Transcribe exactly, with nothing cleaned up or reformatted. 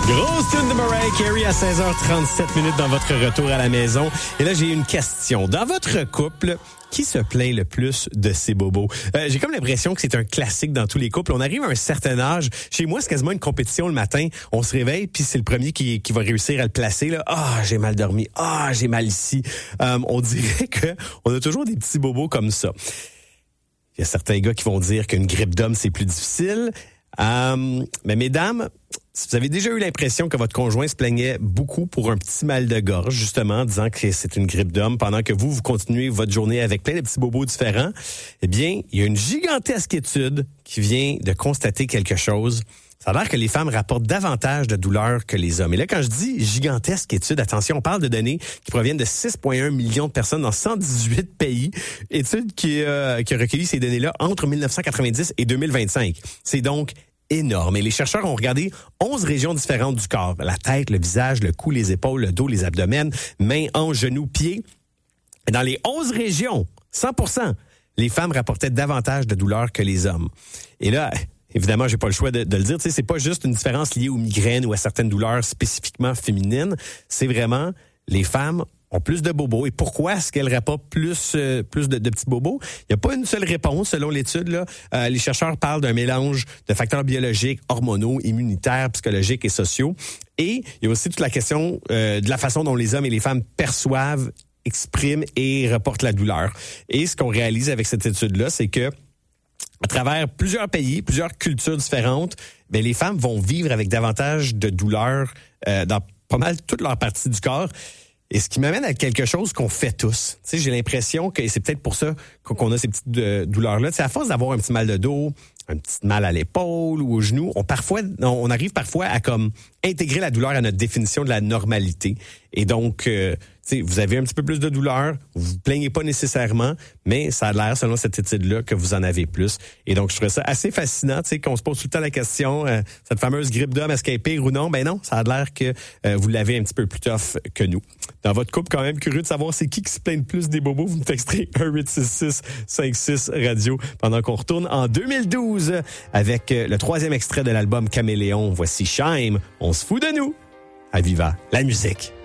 Grosse tune de Mariah Carey à seize heures trente-sept minutes dans votre retour à la maison. Et là, j'ai une question. Dans votre couple, qui se plaint le plus de ses bobos? Euh, j'ai comme l'impression que c'est un classique dans tous les couples. On arrive à un certain âge. Chez moi, c'est quasiment une compétition le matin. On se réveille, puis c'est le premier qui, qui va réussir à le placer. Là. Ah, j'ai mal dormi. Ah, j'ai mal ici. Euh, on dirait que on a toujours des petits bobos comme ça. Il y a certains gars qui vont dire qu'une grippe d'homme, c'est plus difficile. Euh, mais mesdames, si vous avez déjà eu l'impression que votre conjoint se plaignait beaucoup pour un petit mal de gorge, justement, en disant que c'est une grippe d'homme, pendant que vous, vous continuez votre journée avec plein de petits bobos différents, eh bien, il y a une gigantesque étude qui vient de constater quelque chose. Ça a l'air que les femmes rapportent davantage de douleurs que les hommes. Et là, quand je dis gigantesque étude, attention, on parle de données qui proviennent de six virgule un millions de personnes dans cent dix-huit pays. Étude qui, euh, qui a recueilli ces données-là entre dix-neuf cent quatre-vingt-dix et deux mille vingt-cinq. C'est donc énorme. Et les chercheurs ont regardé onze régions différentes du corps. La tête, le visage, le cou, les épaules, le dos, les abdomens, mains, hanches, genoux, pieds. Et dans les onze régions, cent pour cent, les femmes rapportaient davantage de douleurs que les hommes. Et là, évidemment, j'ai pas le choix de, de le dire. Tu sais, c'est pas juste une différence liée aux migraines ou à certaines douleurs spécifiquement féminines. C'est vraiment les femmes ont plus de bobos. Et pourquoi est-ce qu'elles rapportent plus euh, plus de, de petits bobos? Il n'y a pas une seule réponse selon l'étude. Là. Euh, les chercheurs parlent d'un mélange de facteurs biologiques, hormonaux, immunitaires, psychologiques et sociaux. Et il y a aussi toute la question euh, de la façon dont les hommes et les femmes perçoivent, expriment et reportent la douleur. Et ce qu'on réalise avec cette étude-là, c'est que à travers plusieurs pays, plusieurs cultures différentes, bien, les femmes vont vivre avec davantage de douleurs euh, dans pas mal toutes leurs parties du corps. Et ce qui m'amène à quelque chose qu'on fait tous. Tu sais, j'ai l'impression que c'est peut-être pour ça qu'on a ces petites euh, douleurs-là. Tu sais, à force d'avoir un petit mal de dos, un petit mal à l'épaule ou au genou, on parfois, on arrive parfois à comme intégrer la douleur à notre définition de la normalité. Et donc, euh, tu sais, vous avez un petit peu plus de douleur, vous vous plaignez pas nécessairement, mais ça a l'air, selon cette étude-là, que vous en avez plus. Et donc, je trouvais ça assez fascinant, tu sais, qu'on se pose tout le temps la question, euh, cette fameuse grippe d'homme, est-ce qu'elle est pire ou non? Ben non, ça a l'air que euh, vous l'avez un petit peu plus tough que nous. Dans votre couple, quand même, curieux de savoir c'est qui qui se plaint le plus des bobos, vous me texterez un huit six six cinq six radio pendant qu'on retourne en deux mille douze avec euh, le troisième extrait de l'album Caméléon. Voici Shime, on se fout de nous. À Viva, la musique.